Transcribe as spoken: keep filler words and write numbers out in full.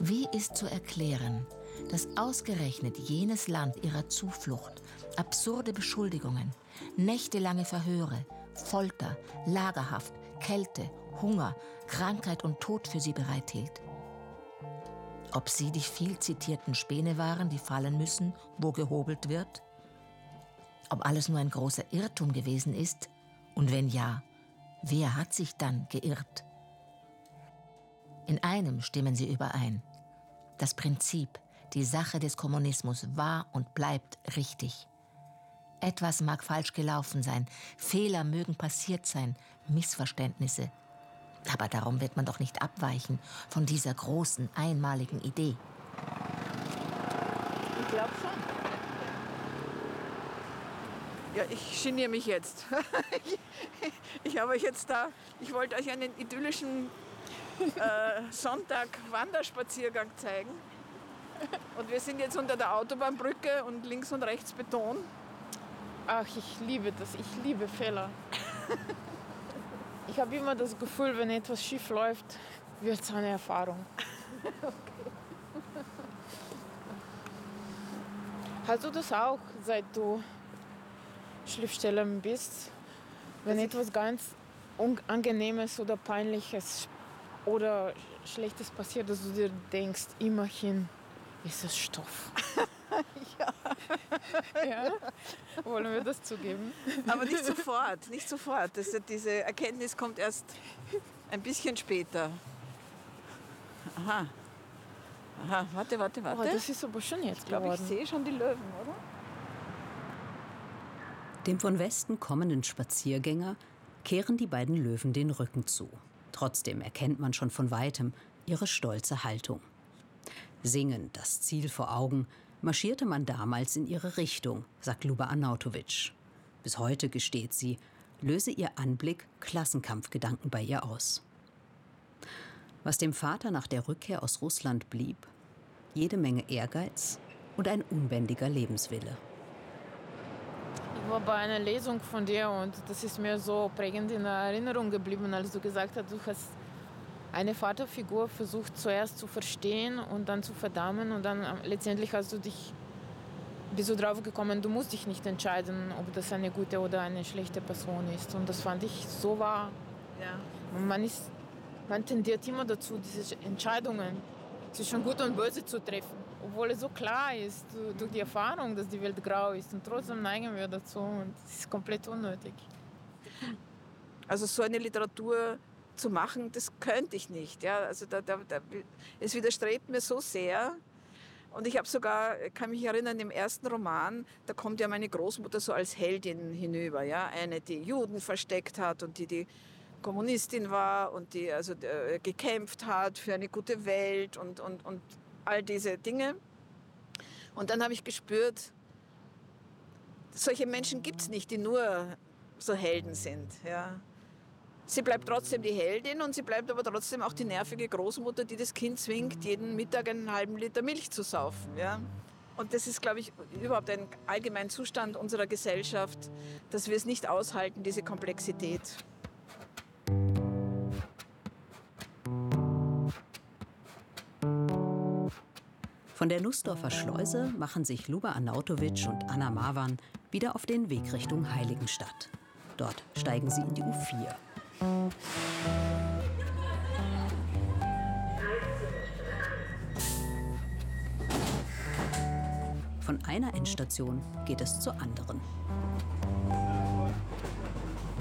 Wie ist zu erklären, dass ausgerechnet jenes Land ihrer Zuflucht absurde Beschuldigungen, nächtelange Verhöre, Folter, Lagerhaft, Kälte, Hunger, Krankheit und Tod für sie bereithielt? Ob sie die viel zitierten Späne waren, die fallen müssen, wo gehobelt wird? Ob alles nur ein großer Irrtum gewesen ist? Und wenn ja, wer hat sich dann geirrt? In einem stimmen sie überein. Das Prinzip, die Sache des Kommunismus war und bleibt richtig. Etwas mag falsch gelaufen sein, Fehler mögen passiert sein, Missverständnisse. Aber darum wird man doch nicht abweichen von dieser großen, einmaligen Idee. Ich glaube schon. Ja, ich geniere mich jetzt. ich, ich habe euch jetzt da, ich wollte euch einen idyllischen äh, Sonntag-Wanderspaziergang zeigen. Und wir sind jetzt unter der Autobahnbrücke und links und rechts Beton. Ach, ich liebe das. Ich liebe Fehler. Ich habe immer das Gefühl, wenn etwas schief läuft, wird es eine Erfahrung. Okay. Hast du das auch, seit du Schriftstellerin bist? Wenn das etwas ganz Unangenehmes oder Peinliches oder Schlechtes passiert, dass du dir denkst, immerhin ist es Stoff. Ja. Ja. Wollen wir das zugeben? Aber nicht sofort, nicht sofort. Das, diese Erkenntnis kommt erst ein bisschen später. Aha. Aha, warte, warte, warte. Oh, das ist aber schon jetzt Ich glaube, ich sehe schon die Löwen, oder? Dem von Westen kommenden Spaziergänger kehren die beiden Löwen den Rücken zu. Trotzdem erkennt man schon von weitem ihre stolze Haltung. Singend, das Ziel vor Augen, marschierte man damals in ihre Richtung, sagt Luba Arnautovic. Bis heute, gesteht sie, löse ihr Anblick Klassenkampfgedanken bei ihr aus. Was dem Vater nach der Rückkehr aus Russland blieb, jede Menge Ehrgeiz und ein unbändiger Lebenswille. Ich war bei einer Lesung von dir und das ist mir so prägend in Erinnerung geblieben, als du gesagt hast, du hast eine Vaterfigur versucht zuerst zu verstehen und dann zu verdammen und dann letztendlich hast du dich, bist du drauf gekommen, du musst dich nicht entscheiden, ob das eine gute oder eine schlechte Person ist. Und das fand ich so wahr. Ja. Und man, ist, man tendiert immer dazu, diese Entscheidungen zwischen Gut und Böse zu treffen, obwohl es so klar ist durch die Erfahrung, dass die Welt grau ist. Und trotzdem neigen wir dazu und es ist komplett unnötig. Also so eine Literatur zu machen, das könnte ich nicht. Ja? Also da, da, da, es widerstrebt mir so sehr. Und ich habe sogar, kann mich erinnern, im ersten Roman, da kommt ja meine Großmutter so als Heldin hinüber. Ja? Eine, die Juden versteckt hat und die die Kommunistin war und die also äh, gekämpft hat für eine gute Welt und, und, und all diese Dinge. Und dann habe ich gespürt, solche Menschen gibt es nicht, die nur so Helden sind. Ja? Sie bleibt trotzdem die Heldin und sie bleibt aber trotzdem auch die nervige Großmutter, die das Kind zwingt, jeden Mittag einen halben Liter Milch zu saufen. Ja? Und das ist, glaube ich, überhaupt ein allgemeiner Zustand unserer Gesellschaft, dass wir es nicht aushalten, diese Komplexität. Von der Nussdorfer Schleuse machen sich Luba Arnautovic und Anna Marwan wieder auf den Weg Richtung Heiligenstadt. Dort steigen sie in die U vier. Von einer Endstation geht es zur anderen.